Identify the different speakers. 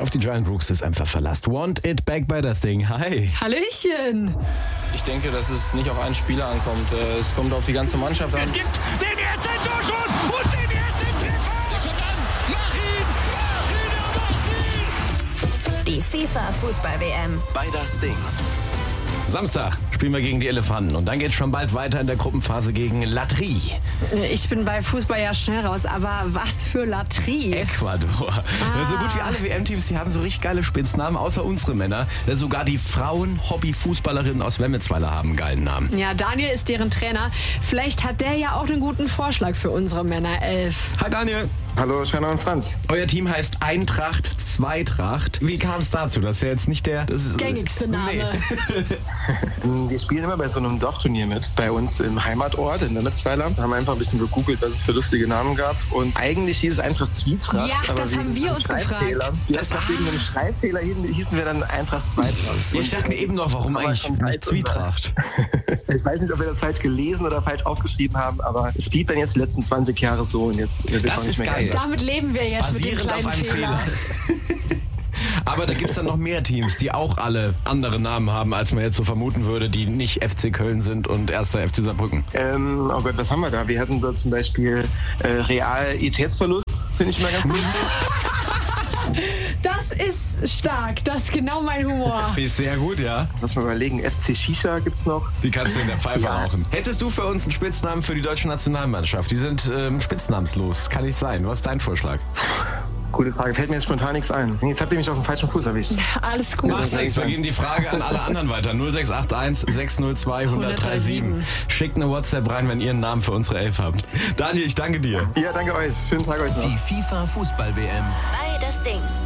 Speaker 1: auf die Giant Rooks ist einfach verlasst. Want it back bei das Ding. Hi.
Speaker 2: Hallöchen.
Speaker 3: Ich denke, dass es nicht auf einen Spieler ankommt. Es kommt auf die ganze Mannschaft an.
Speaker 4: Es gibt den ersten Torschuss und den ersten Treffer. Der kommt an. Mach ihn.
Speaker 5: Die FIFA-Fußball-WM.
Speaker 6: Bei das Ding.
Speaker 1: Samstag spielen wir gegen die Elefanten und dann geht es schon bald weiter in der Gruppenphase gegen Latrie.
Speaker 2: Ich bin bei Fußball ja schnell raus, aber was für Latrie?
Speaker 1: Ecuador. So gut wie alle WM-Teams, die haben so richtig geile Spitznamen, außer unsere Männer. Sogar die Frauen-Hobby-Fußballerinnen aus Wemmelsweiler haben einen geilen Namen.
Speaker 2: Ja, Daniel ist deren Trainer. Vielleicht hat der ja auch einen guten Vorschlag für unsere Männerelf.
Speaker 1: Hi Daniel.
Speaker 7: Hallo, Schreiner und Franz.
Speaker 1: Euer Team heißt Eintracht Zweitracht. Wie kam es dazu? Das ist ja jetzt nicht der...
Speaker 2: Gängigste Name.
Speaker 1: Nee.
Speaker 7: Wir spielen immer bei so einem Dorfturnier mit. Bei uns im Heimatort in Wemmelsweiler. Da haben wir einfach ein bisschen gegoogelt, was es für lustige Namen gab. Und eigentlich hieß es Eintracht Zwietracht.
Speaker 2: Ja,
Speaker 7: aber
Speaker 2: das haben wir uns gefragt.
Speaker 7: Wegen einem Schreibfehler hießen wir dann Eintracht Zweitracht.
Speaker 1: Ich dachte mir eben noch, warum eigentlich nicht Zwietracht?
Speaker 7: Ich weiß nicht, ob wir das falsch gelesen oder falsch aufgeschrieben haben, aber es blieb dann jetzt die letzten 20 Jahre so und jetzt wird
Speaker 1: Das
Speaker 7: auch nicht
Speaker 1: ist
Speaker 7: mehr
Speaker 1: geil.
Speaker 7: geändert.
Speaker 2: Damit leben wir jetzt
Speaker 1: Basierend
Speaker 2: mit dem
Speaker 1: auf
Speaker 2: kleinen
Speaker 1: einem
Speaker 2: Fehler.
Speaker 1: Aber da gibt es dann noch mehr Teams, die auch alle andere Namen haben, als man jetzt so vermuten würde, die nicht FC Köln sind und 1. FC Saarbrücken.
Speaker 7: Oh Gott, was haben wir da? Wir hatten da zum Beispiel Realitätsverlust, finde ich mal ganz gut.
Speaker 2: Das ist stark. Das ist genau mein Humor.
Speaker 1: Ist sehr gut, ja.
Speaker 7: Lass mal überlegen, FC Shisha gibt's noch.
Speaker 1: Die kannst du in der Pfeife rauchen. Hättest du für uns einen Spitznamen für die deutsche Nationalmannschaft? Die sind spitznamenslos. Kann nicht sein. Was ist dein Vorschlag?
Speaker 7: Gute Frage, fällt mir jetzt spontan nichts ein. Jetzt habt ihr mich auf dem falschen Fuß erwischt.
Speaker 2: Alles gut.
Speaker 1: Macht nichts. Wir geben die Frage an alle anderen weiter. 0681 602 1037. Schickt eine WhatsApp rein, wenn ihr einen Namen für unsere Elf habt. Daniel, ich danke dir.
Speaker 7: Ja, danke euch. Schönen Tag euch noch.
Speaker 6: Die FIFA-Fußball-WM.
Speaker 5: Bei das Ding.